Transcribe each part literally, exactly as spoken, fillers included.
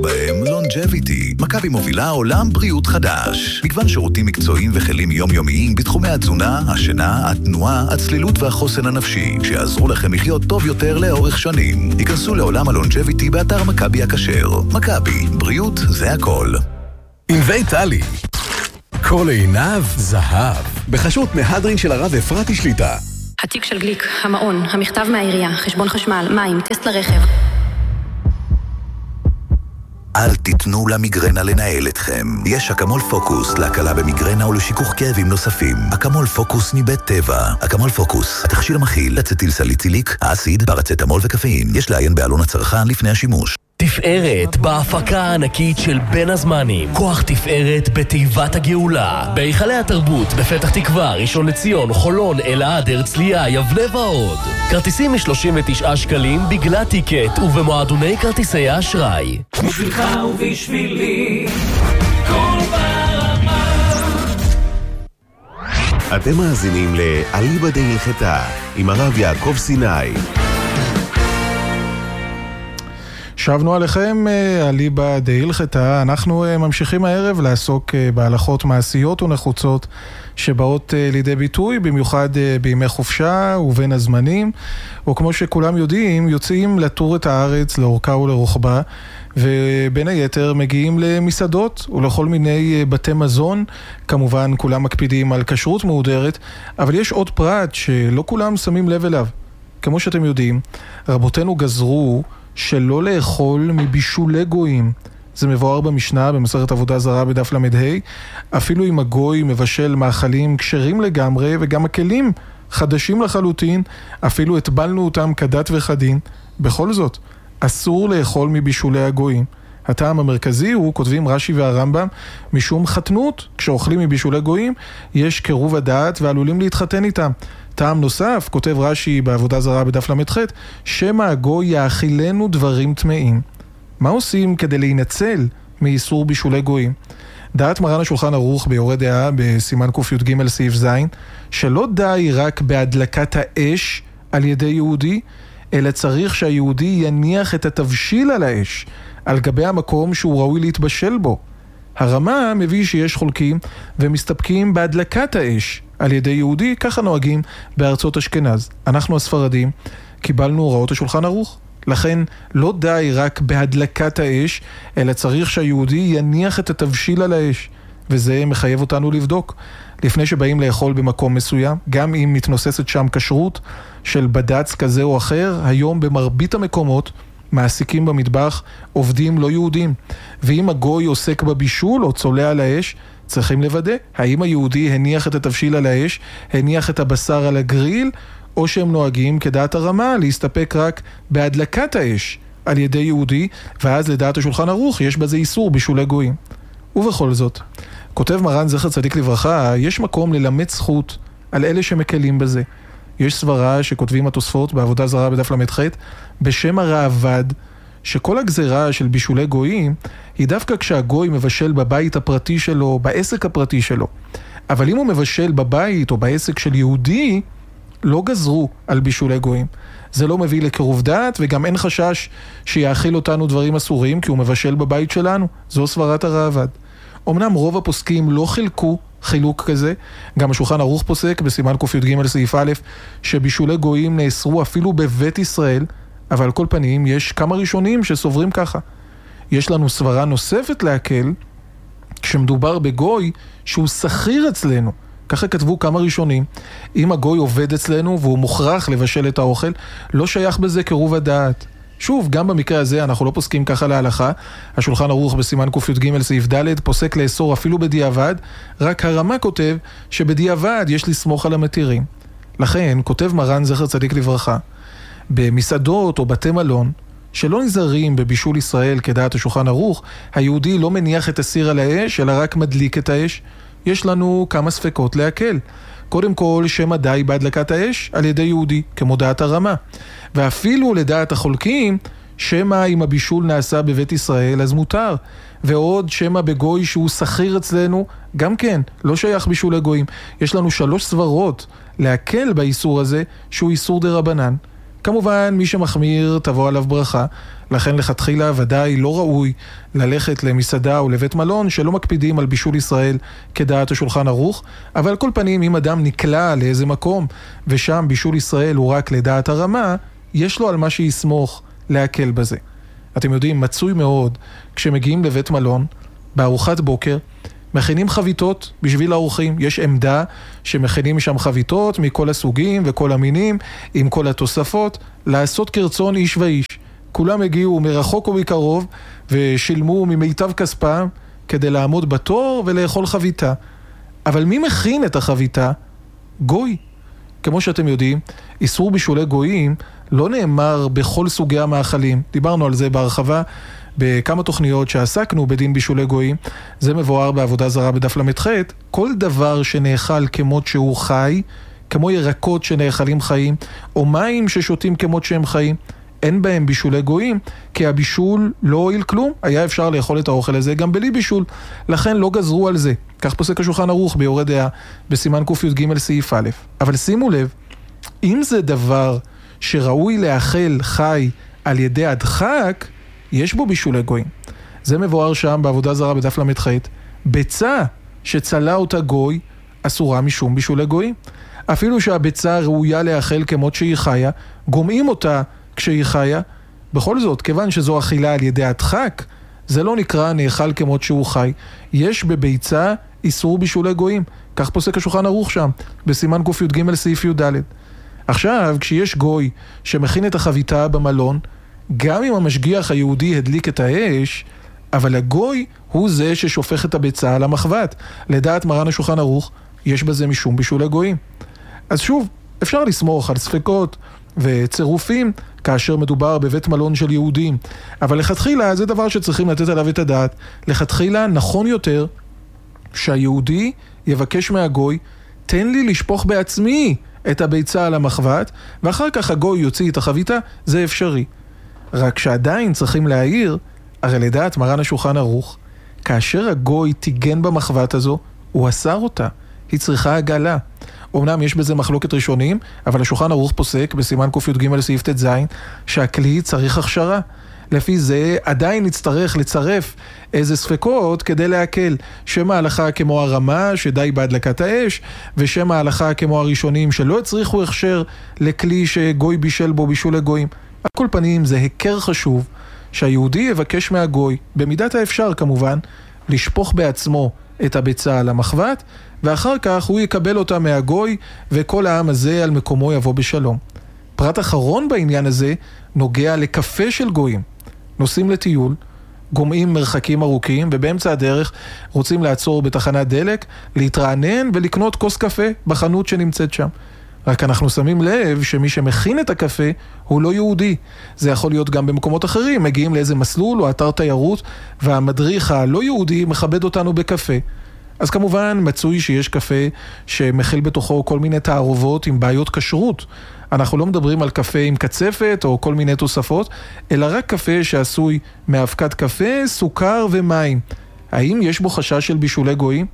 בהם לונג'ביטי. מכבי מובילה עולם בריאות חדש. מגוון שירותים מקצועיים וכלים יומיומיים בתחומי התזונה, השינה, התנועה, הצלילות והחוסן הנפשי, שיעזרו לכם לחיות טוב יותר לאורך שנים. היכנסו לעולם הלונג'ביטי באתר מכבי הכשר. מכבי, בריאות זה הכל. ענבי טלי, כל עיניו זהב, בחשות מהדרין של הרב אפרתי שליטה. התיק של גליק, המעון, המכתב מהעירייה, חשבון חשמל, מים, טסט לרכב. אל תיתנו למיגרנה לנהל אתכם. יש אקמול פוקוס להקלה במיגרנה ולשיכוך כאבים נוספים. אקמול פוקוס מבית טבע. אקמול פוקוס, התכשיר המכיל אצטיל סליציליק, האסיד, פרצטמול וקפאין. יש לעיין בעלון הצרכן לפני השימוש. תפארת בהפקה הענקית של בין הזמנים. כוח תפארת בתיבת הגאולה. בהיכלי התרבות, בפתח תקווה, ראשון לציון, חולון, אלעד, הרצליה, יבנה ועוד. כרטיסים מ-שלושים ותשעה שקלים בגלל טיקט ובמועדוני כרטיסי האשראי. בשבילך ובשבילי כל ברמה. אתם מאזינים לאליבא דהלכתה עם הרב יעקב סיני. שבנו עליכם אליבא דהלכתה. אנחנו ממשיכים הערב לעסוק בהלכות מעשיות ונחוצות שבאות לידי ביטוי, במיוחד בימי חופשה ובין הזמנים, או כמו שכולם יודעים, יוצאים לטור את הארץ לאורכה ולרוחבה, ובין היתר מגיעים למסעדות ולכל מיני בתי מזון. כמובן כולם מקפידים על כשרות מהודרת, אבל יש עוד פרט שלא כולם שמים לב אליו. כמו שאתם יודעים, רבותינו גזרו שלא לאכול מבישולי גויים. זה מבואר במשנה, במסכת עבודה זרה בדף למד ה'. אפילו אם הגוי מבשל מאכלים כשרים לגמרי, וגם הכלים חדשים לחלוטין, אפילו הטבלנו אותם כדת וכדין, בכל זאת, אסור לאכול מבישולי הגויים. הטעם המרכזי הוא, כותבים רש"י והרמב"ם, משום חתנות. כשאוכלים מבישולי גויים, יש קירוב הדעת ועלולים להתחתן איתם. טעם נוסף, כותב רש"י בעבודה זרה בדף למד ח', שמא הגוי יאכילנו דברים טמאים. מה עושים כדי להינצל מאיסור בישולי גויים? דעת מרן השולחן ערוך ביורה דעה בסימן קי"ג סעיף ז', שלא די רק בהדלקת האש על ידי יהודי, אלא צריך שהיהודי יניח את התבשיל על האש, על גבי המקום שהוא ראוי להתבשל בו. הרמה מביא שיש חולקים ומסתפקים בהדלקת האש על ידי יהודי, ככה נוהגים בארצות אשכנז. אנחנו הספרדים קיבלנו הוראות השולחן ערוך, לכן לא די רק בהדלקת האש, אלא צריך שהיהודי יניח את התבשיל על האש, וזה מחייב אותנו לבדוק. לפני שבאים לאכול במקום מסוים, גם אם מתנוססת שם כשרות של בד"ץ כזה או אחר, היום במרבית המקומות מעסיקים במטבח עובדים לא יהודים, ואם הגוי עוסק בבישול או צולע על האש, צריכים לוודא האם היהודי הניח את התבשיל על האש, הניח את הבשר על הגריל, או שהם נוהגים כדעת הרמה להסתפק רק בהדלקת האש על ידי יהודי, ואז לדעת השולחן ערוך יש בזה איסור בישולי גויים. ובכל זאת, כותב מרן זכר צדיק לברכה, יש מקום ללמד זכות על אלה שמקלים בזה. יש סברה שכותבים התוספות בעבודה זרה בדף למד ח' בשם הראב"ד, שכל הגזרה של בישולי גויים היא דווקא כשהגוי מבשל בבית הפרטי שלו, בעסק הפרטי שלו. אבל אם הוא מבשל בבית או בעסק של יהודי, לא גזרו על בישולי גויים. זה לא מביא לקירוב דעת, וגם אין חשש שיאכיל אותנו דברים אסורים, כי הוא מבשל בבית שלנו. זו סברת הראב"ד. אמנם רוב הפוסקים לא חילקו חילוק כזה, גם השולחן ערוך פוסק בסימן קי"ג סעיף א', שבישולי גויים נאסרו אפילו בבית ישראל, אבל על כל פנים יש כמה ראשונים שסוברים ככה. יש לנו סברה נוספת להקל, כשמדובר בגוי שהוא שכיר אצלנו. ככה כתבו כמה ראשונים. אם הגוי עובד אצלנו והוא מוכרח לבשל את האוכל, לא שייך בזה קירוב הדעת. שוב, גם במקרה הזה אנחנו לא פוסקים ככה להלכה. השולחן ערוך בסימן קי"ג סעיף ד' פוסק לאסור אפילו בדיעבד, רק הרמה כותב שבדיעבד יש לסמוך על המתירים. לכן כותב מרן זכר צדיק לברכה, במסעדות או בתי מלון שלא נזהרים בבישול ישראל כדעת השולחן ערוך, היהודי לא מניח את הסיר על האש אלא רק מדליק את האש. יש לנו כמה ספקות להקל. קודם כל, שמא די בהדלקת האש על ידי יהודי, כמו דעת הרמה. ואפילו לדעת החולקים, שמא אם הבישול נעשה בבית ישראל, אז מותר. ועוד שמא בגוי שהוא שכיר אצלנו, גם כן, לא שייך בישול הגויים. יש לנו שלוש סברות להקל באיסור הזה, שהוא איסור דרבנן. כמובן, מי שמחמיר תבוא עליו ברכה, לכן לכתחילה ודאי לא ראוי ללכת למסעדה או לבית מלון שלא מקפידים על בישול ישראל כדעת השולחן ערוך, אבל על כל פנים אם אדם נקלע לאיזה מקום ושם בישול ישראל הוא רק לדעת הרמה, יש לו על מה שיסמוך להקל בזה. אתם יודעים, מצוי מאוד כשמגיעים לבית מלון בארוחת בוקר, מכינים חביתות בשביל האורחים. יש עמדה שמכינים שם חביתות מכל הסוגים וכל המינים עם כל התוספות, לעשות כרצון איש ואיש. כולם הגיעו מרחוק ומקרוב ושילמו ממיטב כספם כדי לעמוד בתור ולאכול חביתה. אבל מי מכין את החביתה? גוי. כמו שאתם יודעים, איסור בישולי גויים לא נאמר בכל סוגי המאכלים. דיברנו על זה בהרחבה בכמה תוכניות שעסקנו בדין בישולי גויים. זה מבואר בעבודה זרה בדף למ"ח. כל דבר שנאכל כמות שהוא חי, כמו ירקות שנאכלים חיים, או מים ששותים כמות שהם חיים, אין בהם בישולי גויים, כי הבישול לא הועיל כלום. היה אפשר לאכול את האוכל הזה גם בלי בישול, לכן לא גזרו על זה. כך פוסק השולחן ערוך ביורה דעה בסימן קי"ג סעיף א'. אבל שימו לב, אם זה דבר שראוי לאכל חי על ידי הדחק, יש בו בישולי גויים. זה מבואר שם בעבודה זרה בדף למ"ח. ביצה שצלה אותה גוי אסורה משום בישולי גויים. אפילו שהביצה ראויה לאכל כמות שהיא חיה, גומעים אותה כשהיא חיה. בכל זאת, כיוון שזו אכילה על ידי הדחק, זה לא נקרא נאכל כמות שהוא חי. יש בביצה איסור בישולי גויים. כך פוסק השולחן ערוך שם בסימן קי"ג סעיף י"ד. עכשיו, כשיש גוי שמכין את החביתה במלון, גם אם המשגיח היהודי הדליק את האש, אבל הגוי הוא זה ששופך את הביצה על המחבת. לדעת מרן השולחן ערוך, יש בזה משום בישולי גויים. אז שוב, אפשר לסמוך על ספקות וצירופים כאשר מדובר בבית מלון של יהודים. אבל לכתחילה זה דבר שצריכים לתת עליו את הדעת. לכתחילה נכון יותר שהיהודי יבקש מהגוי, תן לי לשפוך בעצמי את הביצה על המחבת, ואחר כך הגוי יוציא את החביתה, זה אפשרי. רק שעדיין צריכים להעיר, הרי לדעת מרן השולחן ערוך, כאשר הגוי תיגן במחבת הזו, הוא אסר אותה. היא צריכה עגלה. אמנם יש בזה מחלוקת ראשונים, אבל השולחן ערוך פוסק בסימן קי"ג סעיף ט"ז, שהכלי צריך הכשרה. לפי זה עדיין נצטרך לצרף איזה ספקות כדי להקל. שם ההלכה כמו הרמה שדי בהדלקת האש, ושם ההלכה כמו הראשונים שלא הצריכו הכשר לכלי שגוי בישל בו בישולי גויים. על כל פנים זה הכר חשוב שהיהודי יבקש מהגוי, במידת האפשר כמובן, לשפוך בעצמו את הביצה על המחבת, ואחר כך הוא יקבל אותה מהגוי, וכל העם הזה על מקומו יבוא בשלום. פרט אחרון בעניין הזה נוגע לקפה של גויים. נוסעים לטיול, גומעים מרחקים ארוכים, ובאמצע הדרך רוצים לעצור בתחנת דלק, להתרענן ולקנות כוס קפה בחנות שנמצאת שם. רק אנחנו שמים לב שמי שמכין את הקפה הוא לא יהודי. זה יכול להיות גם במקומות אחרים, מגיעים לאיזה מסלול או אתר תיירות, והמדריך הלא יהודי מכבד אותנו בקפה. אז כמובן מצוי שיש קפה שמכיל בתוכו כל מיני תערובות עם בעיות כשרות. אנחנו לא מדברים על קפה עם קצפת או כל מיני תוספות, אלא רק קפה שעשוי מאבקת קפה, סוכר ומים. האם יש בו חשש של בישולי גויים?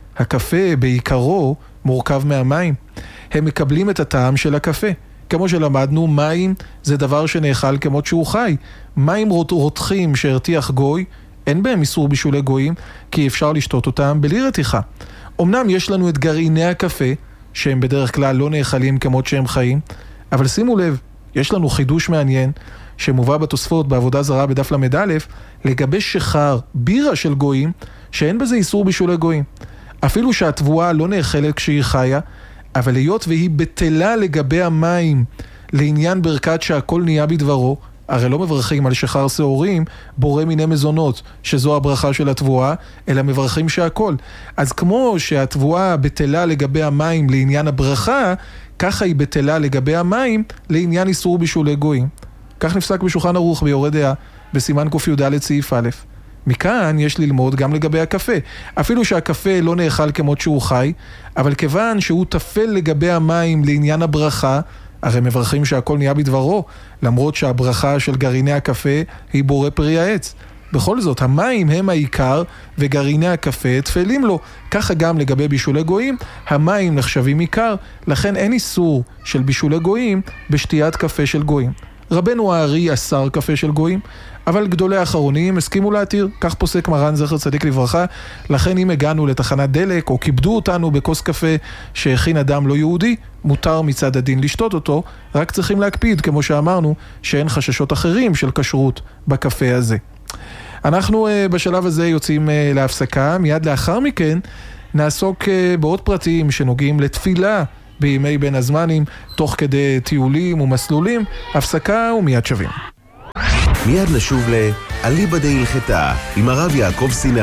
הקפה בעיקרו מורכב מהמים. הם מקבלים את הטעם של הקפה. כמו שלמדנו, מים זה דבר שנאכל כמות שהוא חי. מים רותחים שהרתיח גוי, אין בהם איסור בישולי גויים, כי אפשר לשתות אותם בלי רתיחה. אמנם יש לנו את גרעיני הקפה, שהם בדרך כלל לא נאכלים כמות שהם חיים, אבל שימו לב, יש לנו חידוש מעניין, שמובא בתוספות בעבודה זרה בדף למ"א, לגבי שחר, בירה של גויים, שאין בזה איסור בישולי גויים. אפילו שהתבואה לא נאכלת כשהיא חיה, אבל היות והיא בטלה לגבי המים, לעניין ברכת שהכל נהיה בדברו, הרי לא מברכים על שחר שעורים, בורא מיני מזונות, שזו הברכה של התבואה, אלא מברכים שהכל. אז כמו שהתבואה בטלה לגבי המים לעניין הברכה, ככה היא בטלה לגבי המים לעניין איסור בישולי גויים. כך נפסק בשולחן ערוך ביורה דעה, בסימן קי"ד סעיף א'. מכאן יש ללמוד גם לגבי הקפה. אפילו שהקפה לא נאכל כמות שהוא חי, אבל כיוון שהוא תפל לגבי המים לעניין הברכה, הרי מברכים שהכל נהיה בדברו, למרות שהברכה של גרעיני הקפה היא בורא פרי העץ. בכל זאת, המים הם העיקר, וגרעיני הקפה תפלים לו. ככה גם לגבי בישולי גויים, המים נחשבים עיקר, לכן אין איסור של בישולי גויים בשתיית קפה של גויים. רבנו הארי אסר קפה של גויים, אבל גדולי האחרונים הסכימו להתיר, כך פוסק מרן זכר צדיק לברכה. לכן אם הגענו לתחנת דלק או כיבדו אותנו בכוס קפה שהכין אדם לא יהודי, מותר מצד הדין לשתות אותו, רק צריכים להקפיד, כמו שאמרנו, שאין חששות אחרים של כשרות בקפה הזה. אנחנו uh, בשלב הזה יוצאים uh, להפסקה, מיד לאחר מכן נעסוק uh, בעוד פרטים שנוגעים לתפילה בימי בין הזמנים, תוך כדי טיולים ומסלולים. הפסקה ומיד שווים. מיד נשוב לאליבא דהילכתא עם הרב יעקב סיני.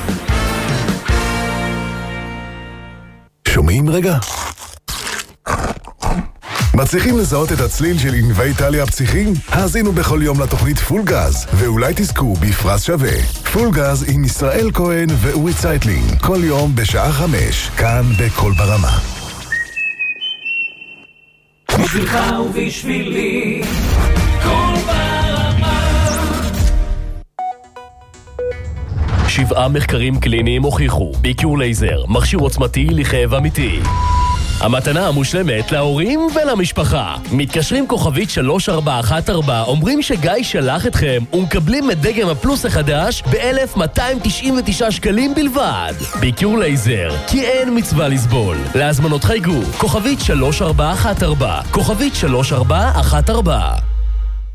שומעים רגע? מצליחים לזהות את הצליל של ענבי איטליה הפסיכיים? האזינו בכל יום לתוכנית פול גז, ואולי תזכו בפרס שווה. פול גז עם ישראל כהן ואורי צייטלין, כל יום בשעה חמש, כאן בכל ברמה. בשבילך ובשבילי, כל ברמה. שבעה מחקרים קליניים הוכיחו, ביקיור לייזר, מכשיר עוצמתי לכאב אמיתי. המתנה המושלמת להורים ולמשפחה. מתקשרים כוכבית שלוש ארבע אחת ארבע, אומרים שגיא שלח אתכם ומקבלים את דגם הפלוס החדש ב-אלף מאתיים תשעים ותשעה שקלים בלבד. ביקיור לייזר, כי אין מצווה לסבול. להזמנות חייגו, כוכבית שלוש ארבע אחת ארבע, כוכבית שלוש ארבע אחת ארבע.